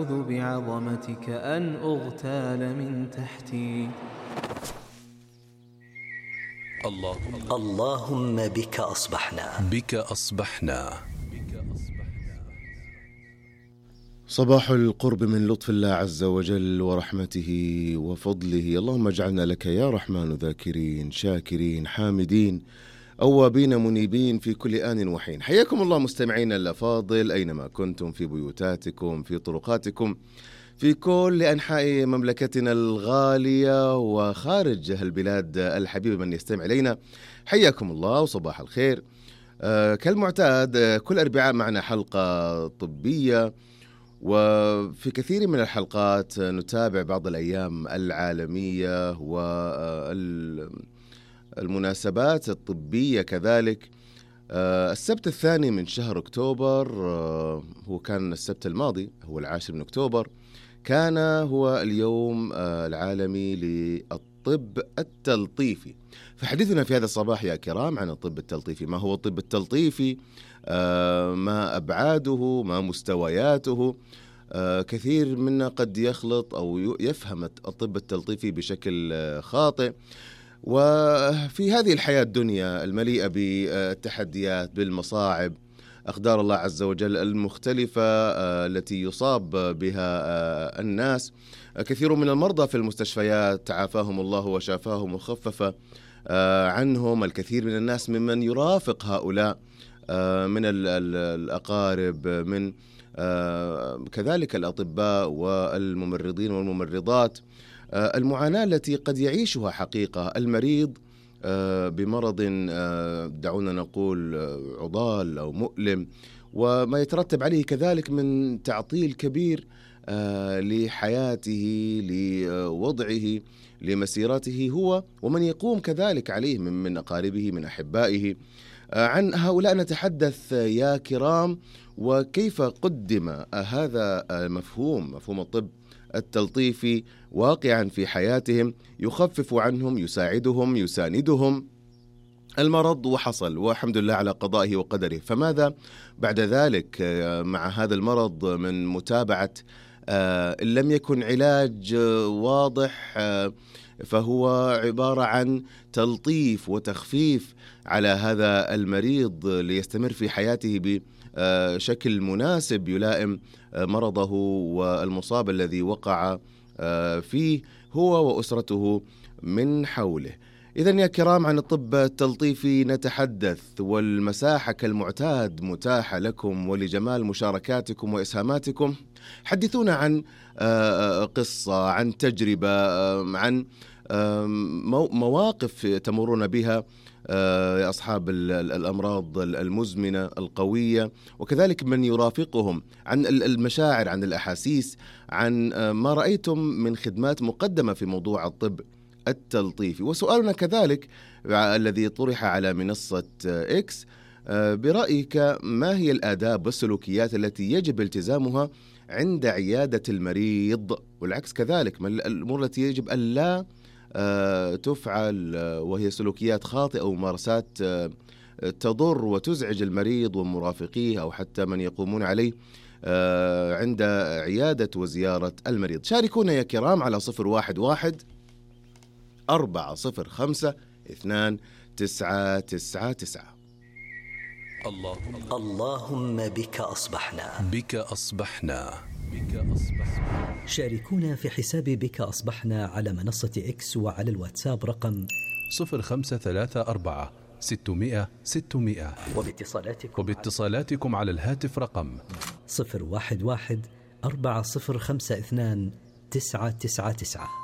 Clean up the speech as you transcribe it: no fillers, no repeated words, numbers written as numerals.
أعوذ بعظمتك أن أغتال من تحتي. اللهم بك أصبحنا. صباح القرب من لطف الله عز وجل ورحمته وفضله. اللهم اجعلنا لك يا رحمن ذاكرين شاكرين حامدين أوابين منيبين في كل آن وحين. حياكم الله مستمعين الأفاضل أينما كنتم، في بيوتاتكم، في طرقاتكم، في كل أنحاء مملكتنا الغالية وخارج البلاد الحبيبة من يستمع إلينا. حياكم الله وصباح الخير. كالمعتاد كل أربعاء معنا حلقة طبية، وفي كثير من الحلقات نتابع بعض الأيام العالمية والمناسبات الطبية كذلك. السبت الثاني من شهر أكتوبر، هو كان السبت الماضي، هو 10 من أكتوبر، كان هو اليوم العالمي للطب التلطيفي. فحديثنا في هذا الصباح يا كرام عن الطب التلطيفي. ما هو الطب التلطيفي؟ ما أبعاده؟ ما مستوياته؟ كثير منا قد يخلط أو يفهم الطب التلطيفي بشكل خاطئ. وفي هذه الحياة الدنيا المليئة بالتحديات، بالمصاعب، أقدار الله عز وجل المختلفة التي يصاب بها الناس، كثير من المرضى في المستشفيات تعافاهم الله وشافاهم وخفف عنهم. الكثير من الناس ممن يرافق هؤلاء من الأقارب، من كذلك الأطباء والممرضين والممرضات. المعاناة التي قد يعيشها حقيقة المريض بمرض دعونا نقول عضال أو مؤلم، وما يترتب عليه كذلك من تعطيل كبير لحياته، لوضعه، لمسيرته هو ومن يقوم كذلك عليه من أقاربه، من أحبائه. عن هؤلاء نتحدث يا كرام، وكيف قدم هذا مفهوم الطب التلطيفي واقعا في حياتهم، يخفف عنهم، يساعدهم، يساندهم. المرض وحصل والحمد لله على قضائه وقدره، فماذا بعد ذلك مع هذا المرض من متابعة؟ إن لم يكن علاج واضح فهو عبارة عن تلطيف وتخفيف على هذا المريض ليستمر في حياته بشكل مناسب يلائم مرضه والمصاب الذي وقع فيه هو وأسرته من حوله. إذن يا كرام عن الطب التلطيفي نتحدث، والمساحة كالمعتاد متاحة لكم ولجمال مشاركاتكم وإسهاماتكم. حدثونا عن قصة، عن تجربة، عن مواقف تمرون بها يا أصحاب الأمراض المزمنة القوية، وكذلك من يرافقهم، عن المشاعر، عن الأحاسيس، عن ما رأيتم من خدمات مقدمة في موضوع الطب التلطيفي. وسؤالنا كذلك الذي طرح على منصة إكس، برأيك ما هي الآداب والسلوكيات التي يجب التزامها عند عيادة المريض، والعكس كذلك، ما الأمور التي يجب أن لا تفعل وهي سلوكيات خاطئة أو ممارسات تضر وتزعج المريض ومرافقيه أو حتى من يقومون عليه عند عيادة وزيارة المريض. شاركونا يا كرام على 011-405-2999. اللهم بك أصبحنا. شاركونا في حساب بك أصبحنا على منصة إكس وعلى الواتساب رقم 0534-600-600، وباتصالاتكم على الهاتف رقم 011-4052-999.